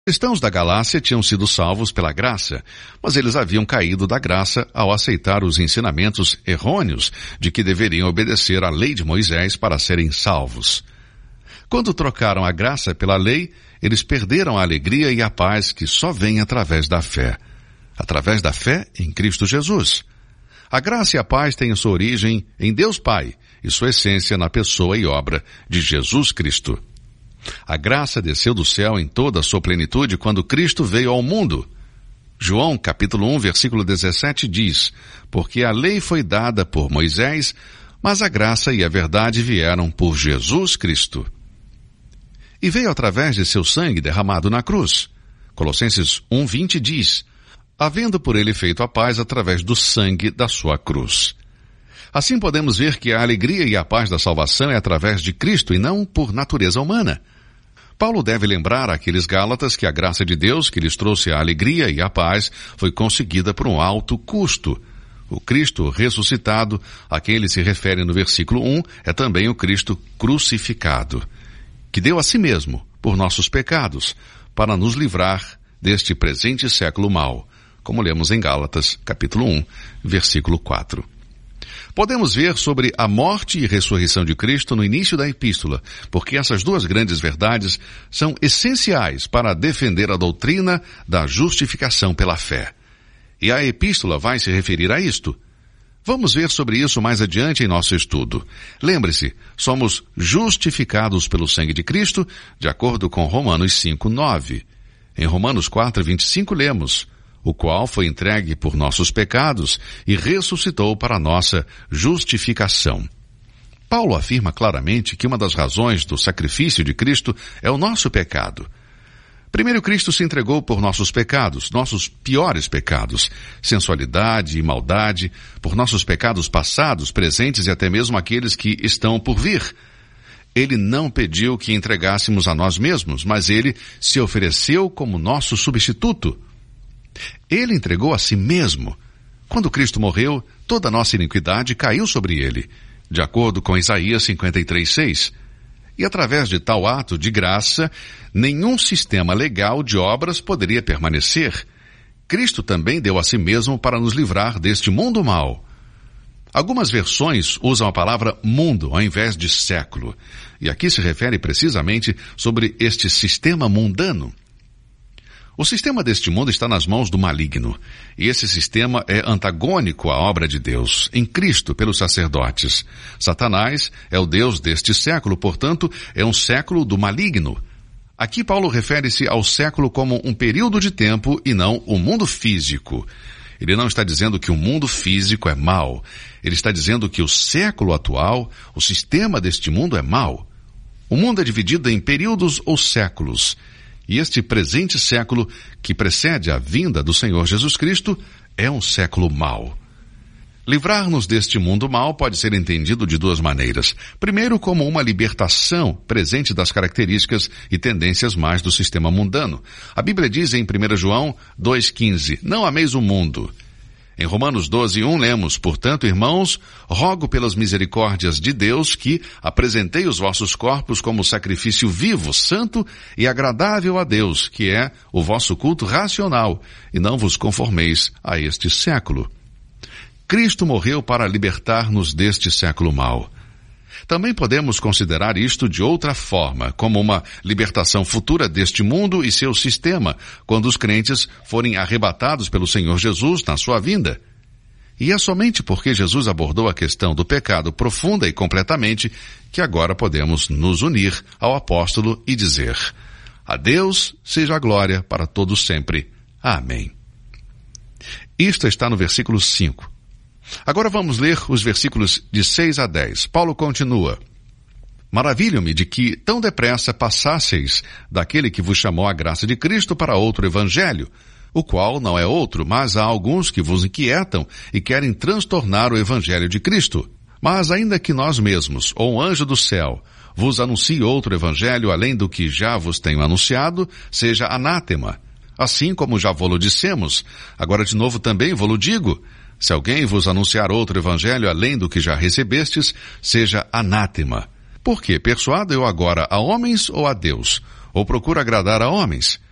Os cristãos da Galácia tinham sido salvos pela graça, mas eles haviam caído da graça ao aceitar os ensinamentos errôneos de que deveriam obedecer à lei de Moisés para serem salvos. Quando trocaram a graça pela lei, eles perderam a alegria e a paz que só vem através da fé. Através da fé em Cristo Jesus. A graça e a paz têm sua origem em Deus Pai e sua essência na pessoa e obra de Jesus Cristo. A graça desceu do céu em toda a sua plenitude quando Cristo veio ao mundo. João, capítulo 1, versículo 17 diz: porque a lei foi dada por Moisés, mas a graça e a verdade vieram por Jesus Cristo. E veio através de seu sangue derramado na cruz. Colossenses 1:20 diz: havendo por ele feito a paz através do sangue da sua cruz. Assim podemos ver que a alegria e a paz da salvação é através de Cristo e não por natureza humana. Paulo deve lembrar àqueles Gálatas que a graça de Deus que lhes trouxe a alegria e a paz foi conseguida por um alto custo. O Cristo ressuscitado, a quem ele se refere no versículo 1, é também o Cristo crucificado, que deu a si mesmo por nossos pecados, para nos livrar deste presente século mau, como lemos em Gálatas, capítulo 1, versículo 4. Podemos ver sobre a morte e ressurreição de Cristo no início da epístola, porque essas duas grandes verdades são essenciais para defender a doutrina da justificação pela fé. E a epístola vai se referir a isto. Vamos ver sobre isso mais adiante em nosso estudo. Lembre-se, somos justificados pelo sangue de Cristo, de acordo com Romanos 5:9. Em Romanos 4:25 lemos: o qual foi entregue por nossos pecados e ressuscitou para nossa justificação. Paulo afirma claramente que uma das razões do sacrifício de Cristo é o nosso pecado. Primeiro, Cristo se entregou por nossos pecados, nossos piores pecados, sensualidade e maldade, por nossos pecados passados, presentes e até mesmo aqueles que estão por vir. Ele não pediu que entregássemos a nós mesmos, mas ele se ofereceu como nosso substituto. Ele entregou a si mesmo. Quando Cristo morreu, toda a nossa iniquidade caiu sobre ele, de acordo com Isaías 53:6. E através de tal ato de graça, nenhum sistema legal de obras poderia permanecer. Cristo também deu a si mesmo para nos livrar deste mundo mau. Algumas versões usam a palavra mundo ao invés de século, e aqui se refere precisamente sobre este sistema mundano. O sistema deste mundo está nas mãos do maligno, e esse sistema é antagônico à obra de Deus, em Cristo, pelos sacerdotes. Satanás é o Deus deste século, portanto, é um século do maligno. Aqui Paulo refere-se ao século como um período de tempo e não o mundo físico. Ele não está dizendo que o mundo físico é mau. Ele está dizendo que o século atual, o sistema deste mundo é mau. O mundo é dividido em períodos ou séculos. E este presente século, que precede a vinda do Senhor Jesus Cristo, é um século mau. Livrar-nos deste mundo mau pode ser entendido de duas maneiras. Primeiro, como uma libertação presente das características e tendências mais do sistema mundano. A Bíblia diz em 1 João 2,15, não ameis o mundo. Em Romanos 12:1 lemos, portanto, irmãos, rogo pelas misericórdias de Deus que apresentei os vossos corpos como sacrifício vivo, santo e agradável a Deus, que é o vosso culto racional, e não vos conformeis a este século. Cristo morreu para libertar-nos deste século mau. Também podemos considerar isto de outra forma, como uma libertação futura deste mundo e seu sistema, quando os crentes forem arrebatados pelo Senhor Jesus na sua vinda. E é somente porque Jesus abordou a questão do pecado profunda e completamente que agora podemos nos unir ao apóstolo e dizer: a Deus seja a glória para todos sempre. Amém. Isto está no versículo 5. Agora vamos ler os versículos de 6 a 10. Paulo continua: maravilho-me de que tão depressa passasseis daquele que vos chamou a graça de Cristo para outro evangelho, o qual não é outro, mas há alguns que vos inquietam e querem transtornar o evangelho de Cristo. Mas ainda que nós mesmos, ou um anjo do céu, vos anuncie outro evangelho além do que já vos tenho anunciado, seja anátema. Assim como já vô-lo dissemos, agora de novo também vô-lo digo: se alguém vos anunciar outro evangelho além do que já recebestes, seja anátema. Por quê? Persuado eu agora a homens ou a Deus? Ou procuro agradar a homens?